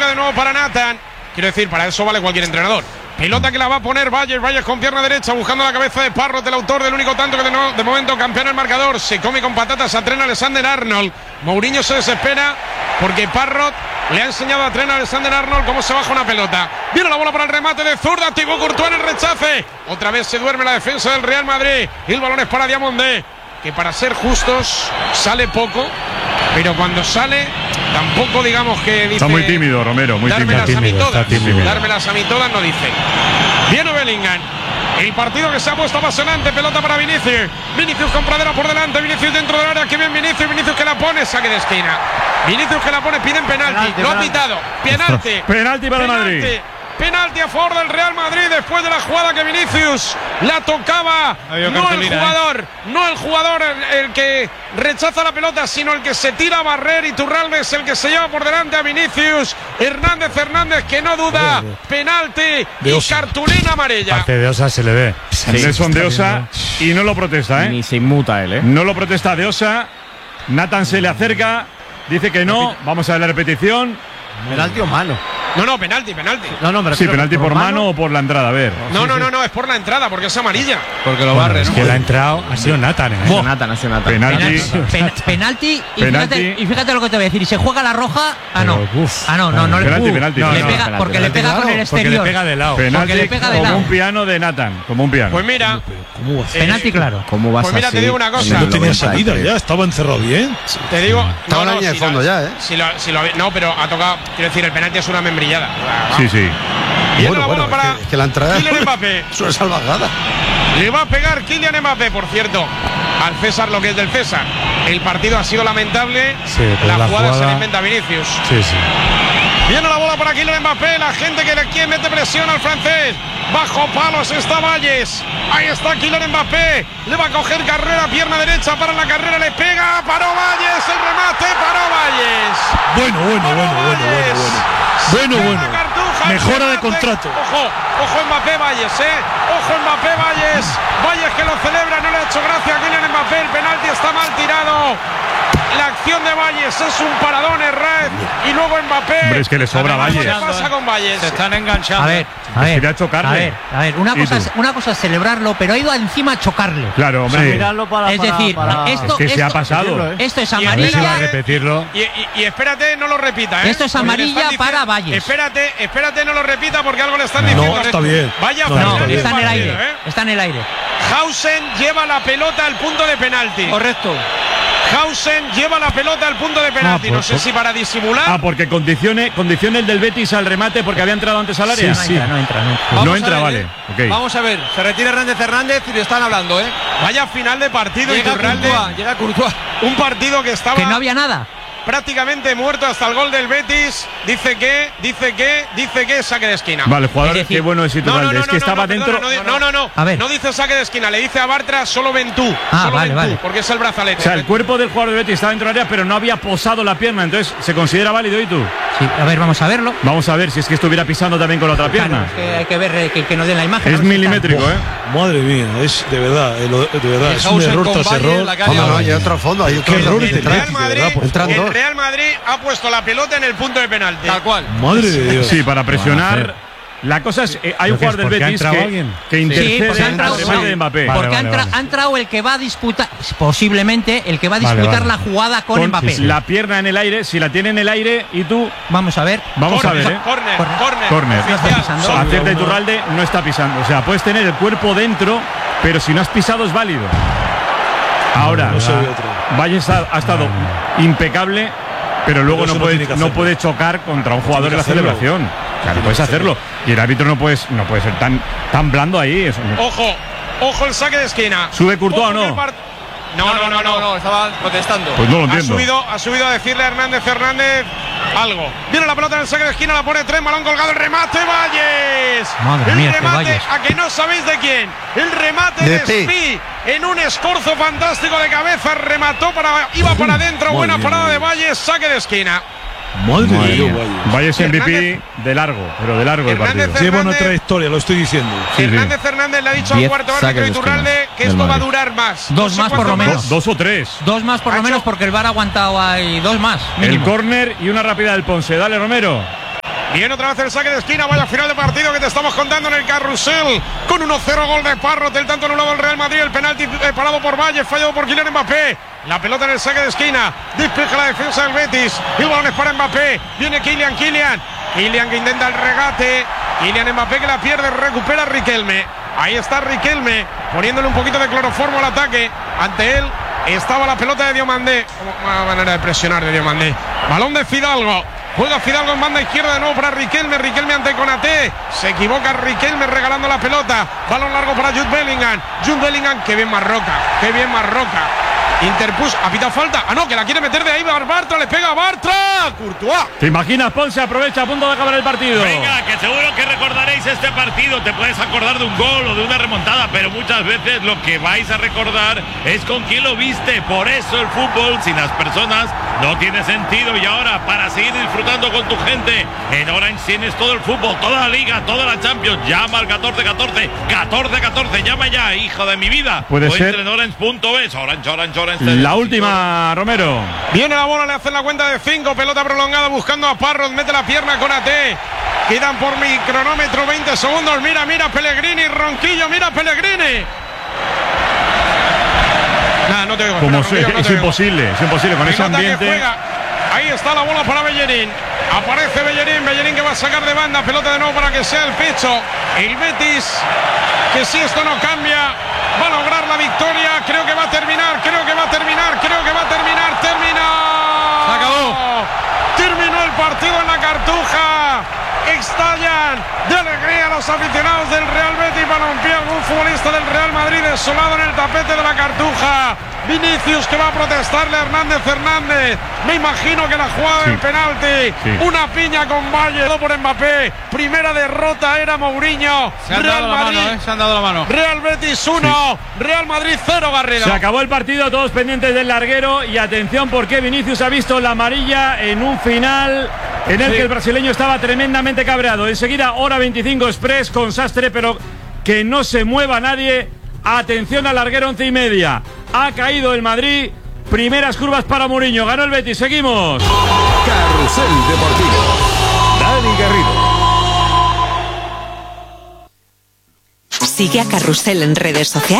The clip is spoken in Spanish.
toca de nuevo para Nathan. Quiero decir, para eso vale cualquier entrenador. Pelota que la va a poner Valles con pierna derecha, buscando la cabeza de Parrot, el autor del único tanto que de momento campeón el marcador. Se come con patatas a Trent Alexander-Arnold. Mourinho se desespera porque Parrot le ha enseñado a Trent Alexander-Arnold cómo se baja una pelota. Viene la bola para el remate de zurda, Thibaut Courtois en el rechace. Otra vez se duerme la defensa del Real Madrid. Y el balón es para Diamondé, que para ser justos sale poco, pero cuando sale tampoco digamos que dice. Está muy tímido Romero, muy tímido. Dármelas a mí todas, no dice. Viene Bellingham. El partido que se ha puesto apasionante. Pelota para Vinicius. Vinicius con Pradera por delante. Vinicius dentro del área. Que bien Vinicius. Vinicius que la pone. Saque de esquina. Vinicius que la pone. Piden penalti. Lo ha pitado. Penalti para Madrid. Penalti a favor del Real Madrid después de la jugada que Vinicius la tocaba. No el jugador el que rechaza la pelota, sino el que se tira a barrer. Y Turralde es el que se lleva por delante a Vinicius. Hernández que no duda. Penalti y cartulina amarilla. Parte de Osa se le ve. Nelson de Osa y no lo protesta, Ni se inmuta él, No lo protesta de Osa. Nathan se le acerca, dice que no. Vamos a ver la repetición. ¿Penalti o mano? No, penalti. No, sí, penalti por mano o por la entrada, a ver. No, es por la entrada, porque es amarilla. Porque lo barre, es que la ha entrado, ha sido Nathan. Ha sido Nathan. Penalti. Y fíjate lo que te voy a decir. Y se juega la roja. No le pega. Porque le pega con el exterior. Porque le pega de lado. Penalti como un piano de Nathan. Como un piano. Pues mira. Penalti claro. ¿Cómo vas pues mira, te digo una cosa. No tenía salida ya, estaba encerrado bien. Te digo. Estaba en la línea de fondo ya, No, pero ha tocado. Quiero decir, el penalti es una membrillada. Sí. Viene la bola para es que la entrada Kylian Mbappé. Es una salvajada. Le va a pegar Kylian Mbappé, por cierto. Al César lo que es del César. El partido ha sido lamentable. Sí, la jugada se la inventa Vinicius. Sí. Viene la bola para Kylian Mbappé. La gente que le quiere mete presión al francés. Bajo palos está Valles. Ahí está Kylian Mbappé. Le va a coger carrera, pierna derecha para la carrera. Le pega. Paró Valles. El remate. Paró Valles. Bueno. Mejora de contrato. Ojo Mbappé Valles, Ojo Mbappé Valles. Valles que lo celebra. No le ha hecho gracia a Kylian Mbappé. El penalti está mal tirado. La acción de Valles es un paradón, Herrera. Y luego Mbappé. Hombre, es que le sobra Valles. ¿Qué pasa con Valles? Se están enganchando. A ver. Quería chocarle. A ver, una cosa es celebrarlo, pero ha ido encima a chocarle. Claro, hombre. Es decir, es que se ha pasado. Esto es A amarilla. repetirlo. Y espérate, no lo repita, Esto es amarilla para Valles. Espérate, no lo repita porque algo le están diciendo. No, está bien. Vaya, está en el aire. Está en el aire. Hausen lleva la pelota al punto de penalti. Correcto. Hausen lleva la pelota al punto de penalti. No sé si para disimular. Porque condicione el del Betis al remate porque había entrado antes al área. Sí. No entra. No entra, vale. Okay. Vamos a ver. Se retira Hernández y le están hablando, Vaya final de partido. Llega Courtois. Un partido que estaba. Que no había nada. Prácticamente muerto hasta el gol del Betis. Dice que saque de esquina. Vale, jugador, qué bueno es Iturralde. Es que estaba dentro. No. A ver. No dice saque de esquina, le dice a Bartra solo ven tú. Vale. Porque es el brazalete. O sea, el cuerpo del jugador del Betis estaba dentro del área, pero no había posado la pierna. Entonces, ¿se considera válido y tú? Sí, a ver, vamos a verlo. Vamos a ver si es que estuviera pisando también con la otra pierna. Claro, hay que ver que nos den la imagen. Es milimétrico, Madre mía, es de verdad, es un error tras error. No, hay otro fondo, hay otro error. El Real Madrid ha puesto la pelota en el punto de penalti. Tal cual. Madre de Dios. Sí, para presionar. La cosa es, hay un jugador del Betis que intercede el remate de Mbappé. Porque ha entrado el que va a disputar, posiblemente el que va a disputar la jugada con Mbappé. La pierna en el aire, si la tiene en el aire y tú. Vamos a ver. Corner. Acierta Iturralde, no está pisando. O sea, puedes tener el cuerpo dentro, pero si no has pisado es válido. Ahora, Valles ha estado impecable, pero luego no puede chocar contra un jugador de la celebración. Claro, puedes hacerlo. Y el árbitro no puede ser tan blando ahí. Ojo el saque de esquina. ¿Sube Courtois o no? No, estaba protestando. Pues no lo entiendo. Ha subido a decirle a Hernández algo. Viene la pelota en el saque de esquina, la pone Trent, balón colgado, el remate Valles. Madre mía, remate, Valles. A que no sabéis de quién. El remate de Spi en un escorzo fantástico de cabeza, iba para adentro, buena parada de Valles, saque de esquina. Madre mía. Valles MVP de largo el partido. Lleva una trayectoria, lo estoy diciendo. Hernández le ha dicho al cuarto árbitro Iturralde que esto va a durar más. Dos más por lo menos. Dos o tres. Dos más por lo menos porque el VAR ha aguantado ahí. Dos más. Mínimo. El córner y una rápida del Ponce. Dale, Romero. Viene otra vez el saque de esquina. Vaya final de partido que te estamos contando en el Carrusel. Con 1-0 gol de Parrot. El tanto anulado del Real Madrid. El penalti parado por Valle. Fallado por Kylian Mbappé. La pelota en el saque de esquina. Despeja la defensa del Betis. El balón es para Mbappé. Viene Kylian que intenta el regate. Kylian Mbappé que la pierde. Recupera Riquelme. Ahí está Riquelme. Poniéndole un poquito de cloroformo al ataque. Ante él estaba la pelota de Diomandé. Una manera de presionar de Diomandé. Balón de Fidalgo. Juega Fidalgo en banda izquierda de nuevo para Riquelme. Riquelme ante Konaté. Se equivoca Riquelme regalando la pelota. Balón largo para Jude Bellingham. Jude Bellingham. Qué bien Marroca. Qué bien Marroca. Interpush, ha pitado falta. Ah, no, que la quiere meter de ahí. Bartra, le pega a Bartra. Courtois. ¿Te imaginas? Ponce aprovecha a punto de acabar el partido. Venga, que seguro que recordaréis este partido. Te puedes acordar de un gol o de una remontada, pero muchas veces lo que vais a recordar es con quién lo viste. Por eso el fútbol sin las personas no tiene sentido. Y ahora, para seguir disfrutando con tu gente, en Orange tienes todo el fútbol, toda la Liga, toda la Champions. Llama al 1414. 1414, llama ya, hijo de mi vida. Puede ser. Entra en orange.es. Orange. La última, Romero. Viene la bola, le hacen la cuenta de 5. Pelota prolongada buscando a Parrot. Mete la pierna con AT. Quedan por mi cronómetro 20 segundos. Mira Pellegrini. Ronquillo, mira Pellegrini. Nada, no te oigo. Como es imposible con ese ambiente. Ahí está la bola para Bellerín. Aparece Bellerín que va a sacar de banda. Pelota de nuevo para que sea el pecho. El Betis, que si esto no cambia, va a lograr la victoria. Creo que va a terminar. Termina. Se acabó. Terminó el partido en la Cartuja. Estallan de alegría los aficionados del Real Betis Balompié. Un futbolista del Real Madrid desolado en el tapete de la Cartuja. Vinicius que va a protestarle a Hernández. Me imagino que la jugada del penalti. Una piña con Valle por Mbappé. Primera derrota era Mourinho. Se han dado la mano. Real Betis 1, Real Madrid 0, Garrido. Se acabó el partido, todos pendientes del larguero. Y atención porque Vinicius ha visto la amarilla en un final en el que el brasileño estaba tremendamente cabreado. Enseguida, hora 25 Express con Sastre, pero que no se mueva nadie. Atención al larguero, 11:30. Ha caído el Madrid. Primeras curvas para Mourinho. Ganó el Betis. Seguimos. Carrusel Deportivo. Dani Garrido. Sigue a Carrusel en redes sociales.